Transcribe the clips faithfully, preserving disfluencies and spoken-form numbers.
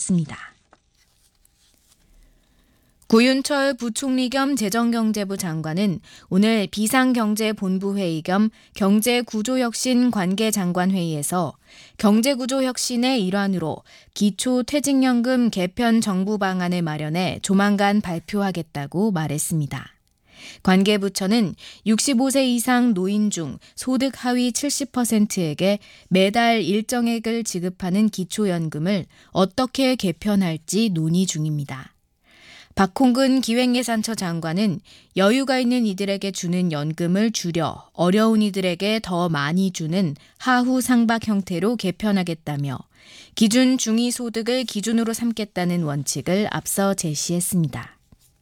밝혔습니다. 구윤철 부총리 겸 재정경제부 장관은 오늘 비상경제본부회의 겸 경제구조혁신 관계장관회의에서 경제구조혁신의 일환으로 기초퇴직연금 개편 정부 방안을 마련해 조만간 발표하겠다고 말했습니다. 관계부처는 육십오 세 이상 노인 중 소득 하위 칠십 퍼센트에게 매달 일정액을 지급하는 기초연금을 어떻게 개편할지 논의 중입니다. 박홍근 기획예산처 장관은 여유가 있는 이들에게 주는 연금을 줄여 어려운 이들에게 더 많이 주는 하후 상박 형태로 개편하겠다며 기준 중위소득을 기준으로 삼겠다는 원칙을 앞서 제시했습니다.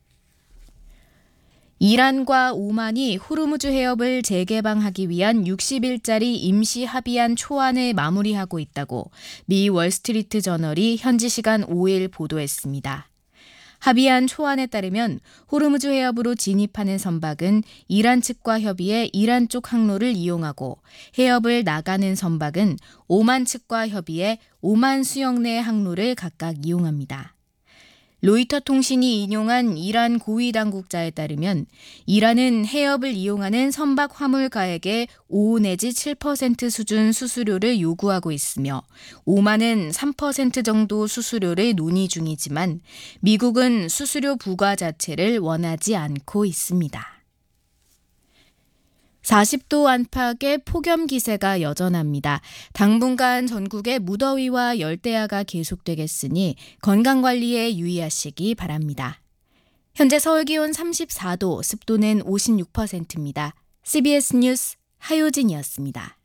이란과 오만이 호르무즈 해협을 재개방하기 위한 육십 일짜리 임시 합의안 초안을 마무리하고 있다고 미 월스트리트 저널이 현지 시간 오 일 보도했습니다. 합의안 초안에 따르면 호르무즈 해협으로 진입하는 선박은 이란 측과 협의해 이란 쪽 항로를 이용하고 해협을 나가는 선박은 오만 측과 협의해 오만 수역 내 항로를 각각 이용합니다. 로이터 통신이 인용한 이란 고위 당국자에 따르면 이란은 해협을 이용하는 선박 화물가에게 오 내지 칠 퍼센트 수준 수수료를 요구하고 있으며 오만은 삼 퍼센트 정도 수수료를 논의 중이지만 미국은 수수료 부과 자체를 원하지 않고 있습니다. 사십 도 안팎의 폭염 기세가 여전합니다. 당분간 전국에 무더위와 열대야가 계속되겠으니 건강관리에 유의하시기 바랍니다. 현재 서울 기온 삼십사 도, 습도는 오십육 퍼센트입니다. 씨비에스 뉴스 하효진이었습니다.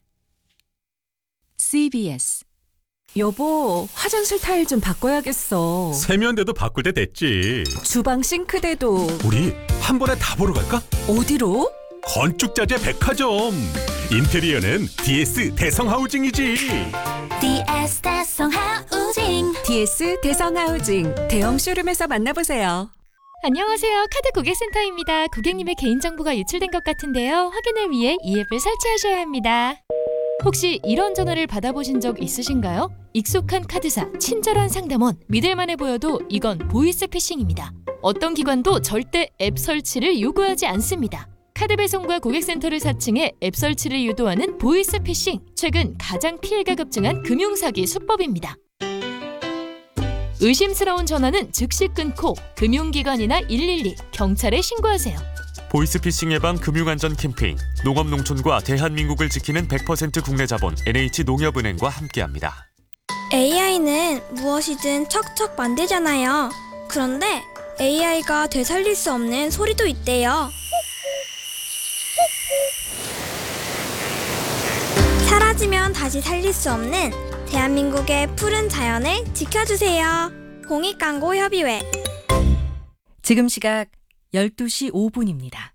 씨비에스 여보, 화장실 타일 좀 바꿔야겠어. 세면대도 바꿀 때 됐지. 주방 싱크대도. 우리 한 번에 다 보러 갈까? 어디로? 건축자재 백화점. 인테리어는 디에스 대성하우징이지. 디에스 대성하우징. 디에스 대성하우징. 대형 쇼룸에서 만나보세요. 안녕하세요. 카드 고객센터입니다. 고객님의 개인정보가 유출된 것 같은데요. 확인을 위해 이 앱을 설치하셔야 합니다. 혹시 이런 전화를 받아보신 적 있으신가요? 익숙한 카드사, 친절한 상담원, 믿을만해 보여도 이건 보이스피싱입니다. 어떤 기관도 절대 앱 설치를 요구하지 않습니다. 카드 배송과 고객센터를 사칭해 앱 설치를 유도하는 보이스피싱, 최근 가장 피해가 급증한 금융사기 수법입니다. 의심스러운 전화는 즉시 끊고 금융기관이나 일일이, 경찰에 신고하세요. 보이스피싱 예방 금융안전 캠페인, 농업농촌과 대한민국을 지키는 백 퍼센트 국내 자본 엔에이치농협은행과 함께합니다. 에이아이는 무엇이든 척척 만들잖아요. 그런데 에이아이가 되살릴 수 없는 소리도 있대요. 사라지면 다시 살릴 수 없는 대한민국의 푸른 자연을 지켜주세요. 공익광고협의회. 지금 시각 열두 시 오 분입니다.